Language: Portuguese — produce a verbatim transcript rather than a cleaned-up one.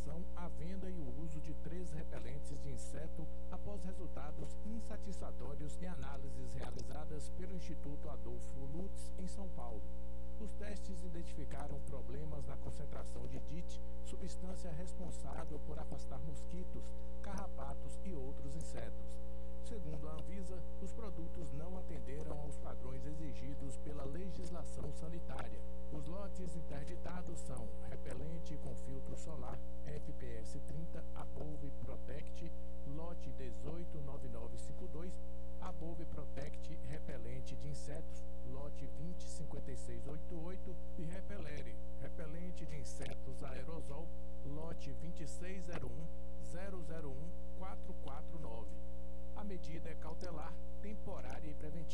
autorização à venda e o uso de três repelentes de inseto após resultados insatisfatórios em análises realizadas pelo Instituto Adolfo Lutz, em São Paulo. Os testes identificaram problemas na concentração de D I T, substância responsável por afastar mosquitos, carrapatos e outros insetos. Segundo a Anvisa, os produtos não atenderam aos padrões exigidos pela legislação sanitária. Os lotes interditados são repelente com filtro solar F P S trinta Above Protect, lote dezoito nove nove cinco dois, Above Protect repelente de insetos, lote vinte cinquenta e seis oitenta e oito e Repelere, repelente de insetos aerosol, lote vinte e seis zero um zero zero um quatro quatro nove. A medida é cautelar, temporária e preventiva.